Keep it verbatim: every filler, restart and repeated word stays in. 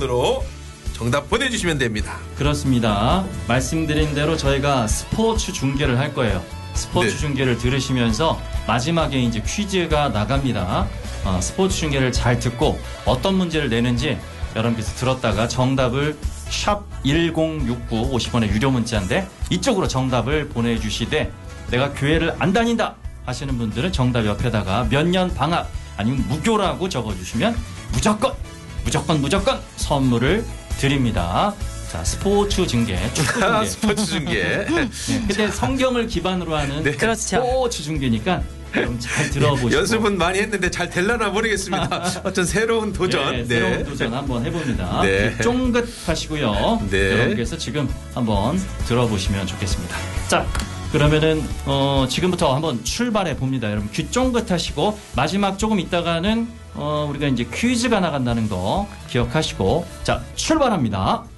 휴대폰으로 정답 보내주시면 됩니다. 그렇습니다. 말씀드린 대로 저희가 스포츠 중계를 할 거예요. 스포츠 네. 중계를 들으시면서 마지막에 이제 퀴즈가 나갑니다. 어, 스포츠 중계를 잘 듣고 어떤 문제를 내는지 여러분께서 들었다가 정답을 샵 일공육구 오십 원의 유료 문자인데 이쪽으로 정답을 보내주시되 내가 교회를 안 다닌다 하시는 분들은 정답 옆에다가 몇 년 방학 아니면 무교라고 적어주시면 무조건 무조건 무조건 선물을 드립니다. 자, 스포츠 중계, 축구 중계. 스포츠 중계. 네, 근데 성경을 기반으로 하는 네. 그렇죠. 스포츠 중계니까 좀 잘 들어보시고 연습은 많이 했는데 잘 될라나 모르겠습니다. 어떤 새로운 도전. 네, 네. 새로운 도전 한번 해봅니다. 네. 쫑긋 하시고요. 네. 여러분께서 지금 한번 들어보시면 좋겠습니다. 자, 그러면은 어, 지금부터 한번 출발해 봅니다. 여러분 귀 쫑긋 하시고 마지막 조금 있다가는 어, 우리가 이제 퀴즈가 나간다는 거 기억하시고 자, 출발합니다.